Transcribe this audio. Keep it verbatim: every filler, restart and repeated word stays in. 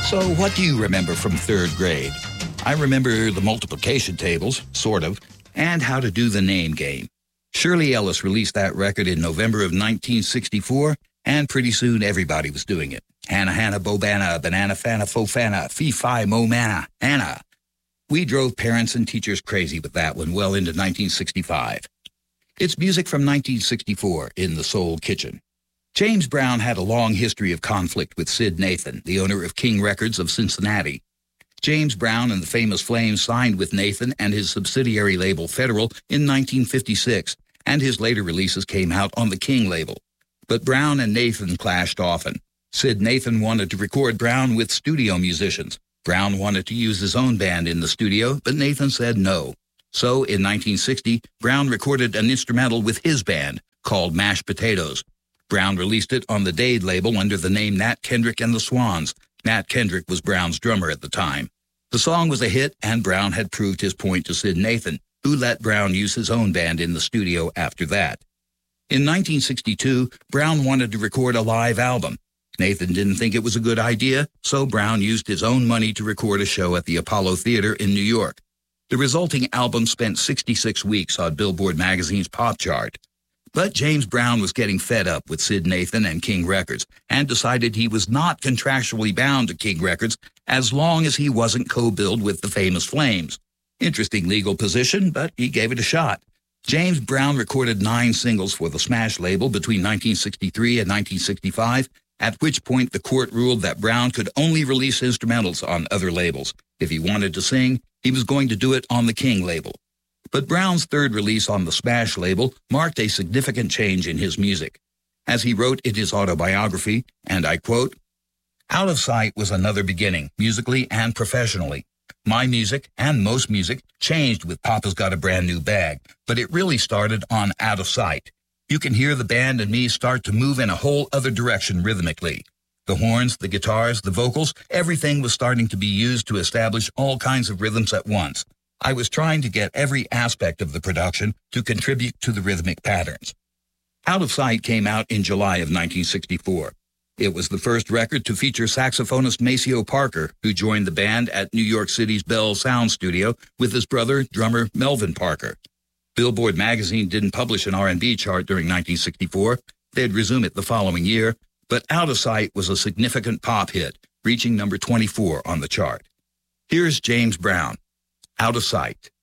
So what do you remember from third grade? I remember the multiplication tables, sort of, and how to do the name game. Shirley Ellis released that record in November of nineteen sixty-four, and pretty soon everybody was doing it. Hannah, Hannah, Bobana, Banana, Fana, Fofana, Fee-Fi, Mo-Mana, Anna. We drove parents and teachers crazy with that one well into nineteen sixty-five. It's music from nineteen sixty-four in the Soul Kitchen. James Brown had a long history of conflict with Sid Nathan, the owner of King Records of Cincinnati. James Brown and the Famous Flames signed with Nathan and his subsidiary label Federal in nineteen fifty-six, and his later releases came out on the King label. But Brown and Nathan clashed often. Sid Nathan wanted to record Brown with studio musicians. Brown wanted to use his own band in the studio, but Nathan said no. So in nineteen sixty, Brown recorded an instrumental with his band called Mashed Potatoes. Brown released it on the Dade label under the name Nat Kendrick and the Swans. Nat Kendrick was Brown's drummer at the time. The song was a hit, and Brown had proved his point to Sid Nathan, who let Brown use his own band in the studio after that. In nineteen sixty-two, Brown wanted to record a live album. Nathan didn't think it was a good idea, so Brown used his own money to record a show at the Apollo Theater in New York. The resulting album spent sixty-six weeks on Billboard magazine's pop chart. But James Brown was getting fed up with Sid Nathan and King Records and decided he was not contractually bound to King Records as long as he wasn't co-billed with the Famous Flames. Interesting legal position, but he gave it a shot. James Brown recorded nine singles for the Smash label between nineteen sixty-three and nineteen sixty-five, at which point the court ruled that Brown could only release instrumentals on other labels. If he wanted to sing, he was going to do it on the King label. But Brown's third release on the Smash label marked a significant change in his music. As he wrote in his autobiography, and I quote, "Out of Sight was another beginning, musically and professionally. My music, and most music, changed with Papa's Got a Brand New Bag, but it really started on Out of Sight. You can hear the band and me start to move in a whole other direction rhythmically. The horns, the guitars, the vocals, everything was starting to be used to establish all kinds of rhythms at once. I was trying to get every aspect of the production to contribute to the rhythmic patterns." Out of Sight came out in July of nineteen sixty-four. It was the first record to feature saxophonist Maceo Parker, who joined the band at New York City's Bell Sound Studio with his brother, drummer Melvin Parker. Billboard magazine didn't publish an R and B chart during nineteen sixty-four. They'd resume it the following year, but Out of Sight was a significant pop hit, reaching number twenty-four on the chart. Here's James Brown, Out of Sight.